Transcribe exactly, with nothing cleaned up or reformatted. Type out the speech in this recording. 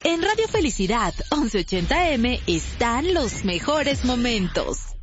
En Radio Felicidad once ochenta eme están los mejores momentos.